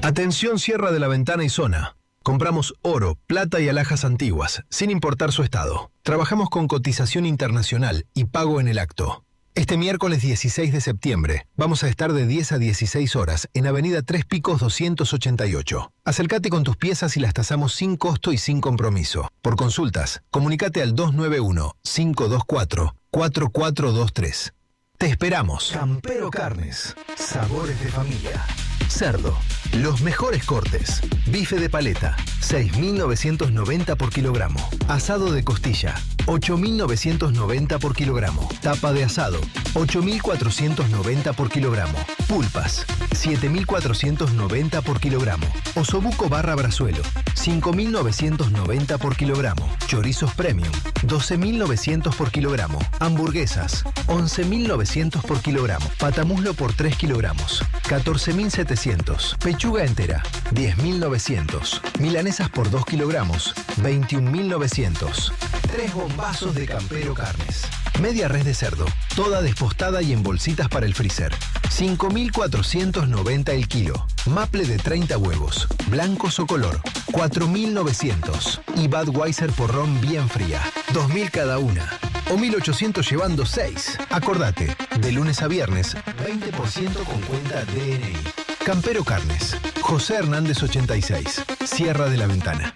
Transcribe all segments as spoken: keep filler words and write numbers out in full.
Atención Sierra de la Ventana y zona. Compramos oro, plata y alhajas antiguas, sin importar su estado. Trabajamos con cotización internacional y pago en el acto. Este miércoles dieciséis de septiembre vamos a estar de diez a dieciséis horas en Avenida Tres Picos doscientos ochenta y ocho. Acércate con tus piezas y las tasamos sin costo y sin compromiso. Por consultas, comunícate al dos nueve uno, cinco dos cuatro, cuatro cuatro dos tres. Te esperamos. Campero Carnes. Sabores de familia. Cerdo. Los mejores cortes. Bife de paleta. seis mil novecientos noventa por kilogramo. Asado de costilla. ocho mil novecientos noventa por kilogramo. Tapa de asado. ocho mil cuatrocientos noventa por kilogramo. Pulpas. siete mil cuatrocientos noventa por kilogramo. Osobuco barra brazuelo. cinco mil novecientos noventa por kilogramo. Chorizos premium. doce mil novecientos por kilogramo. Hamburguesas. once mil novecientos por kilogramo. Patamuslo por tres kilogramos. catorce mil setecientos. Pechuga entera. diez mil novecientos. Milanesas por dos kilogramos. veintiún mil novecientos. Tres bombazos de Campero Carnes. Media res de cerdo. Toda despostada y en bolsitas para el freezer. cinco mil cuatrocientos noventa el kilo. Maple de treinta huevos. Blancos o color. cuatro mil novecientos. Y Budweiser porrón bien fría. dos mil cada una. O mil ochocientos llevando seis. Acordate, de lunes a viernes, veinte por ciento con cuenta D N I. Campero Carnes. José Hernández ochenta y seis. Sierra de la Ventana.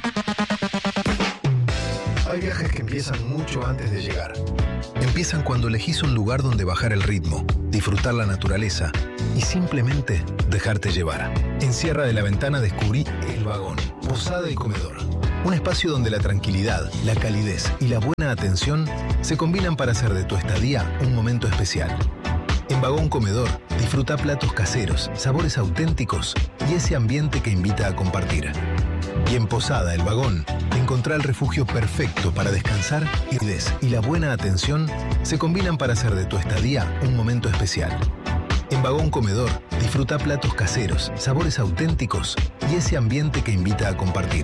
Hay viajes que empiezan mucho antes de llegar. Empiezan cuando elegís un lugar donde bajar el ritmo, disfrutar la naturaleza y simplemente dejarte llevar. En Sierra de la Ventana descubrí El Vagón, posada y comedor. Un espacio donde la tranquilidad, la calidez y la buena atención se combinan para hacer de tu estadía un momento especial. En Vagón Comedor, disfruta platos caseros, sabores auténticos y ese ambiente que invita a compartir. Y en Posada El Vagón, encontrá el refugio perfecto para descansar y des y la buena atención se combinan para hacer de tu estadía un momento especial. En Vagón Comedor, disfruta platos caseros, sabores auténticos y ese ambiente que invita a compartir.